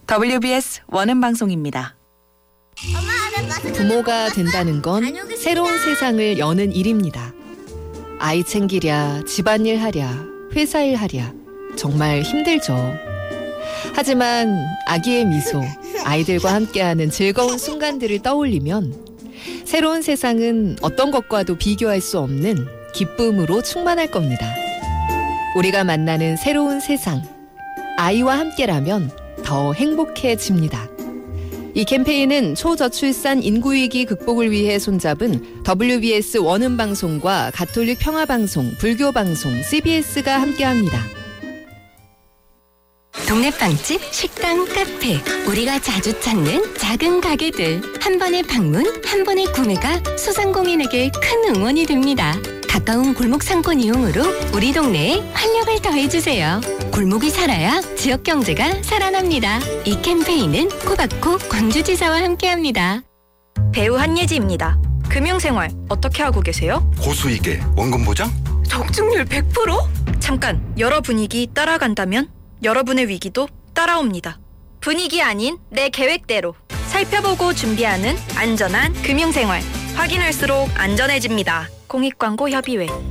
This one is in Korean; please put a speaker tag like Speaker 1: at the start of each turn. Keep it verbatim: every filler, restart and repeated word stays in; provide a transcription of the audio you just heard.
Speaker 1: 더블유비에스 원음 방송입니다.
Speaker 2: 부모가 된다는 건 새로운 세상을 여는 일입니다. 아이 챙기랴, 집안일 하랴, 회사일 하랴 정말 힘들죠. 하지만 아기의 미소, 아이들과 함께하는 즐거운 순간들을 떠올리면 새로운 세상은 어떤 것과도 비교할 수 없는 기쁨으로 충만할 겁니다. 우리가 만나는 새로운 세상, 아이와 함께라면 더 행복해집니다. 이 캠페인은 초저출산 인구위기 극복을 위해 손잡은 더블유비에스 원음방송과 가톨릭 평화방송, 불교방송, 씨비에스가 함께합니다.
Speaker 3: 동네 빵집, 식당, 카페, 우리가 자주 찾는 작은 가게들. 한 번의 방문, 한 번의 구매가 소상공인에게 큰 응원이 됩니다. 가까운 골목 상권 이용으로 우리 동네에 활력을 더해주세요. 골목이 살아야 지역 경제가 살아납니다. 이 캠페인은 코바코 광주지사와 함께합니다.
Speaker 4: 배우 한예지입니다. 금융생활 어떻게 하고 계세요?
Speaker 5: 고수익에 원금 보장?
Speaker 4: 적중률 백 퍼센트? 잠깐, 여러 분위기 따라간다면 여러분의 위기도 따라옵니다. 분위기 아닌 내 계획대로 살펴보고 준비하는 안전한 금융생활. 확인할수록 안전해집니다. 공익광고협의회.